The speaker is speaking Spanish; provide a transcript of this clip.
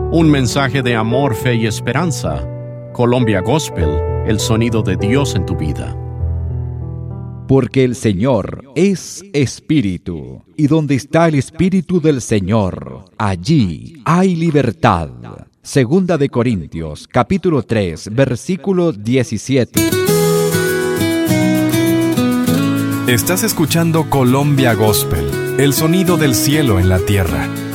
Un mensaje de amor, fe y esperanza. Colombia Gospel, el sonido de Dios en tu vida. Porque el Señor es Espíritu, y donde está el Espíritu del Señor, allí hay libertad. Segunda de Corintios, capítulo 3, versículo 17. Estás escuchando Colombia Gospel, el sonido del cielo en la tierra.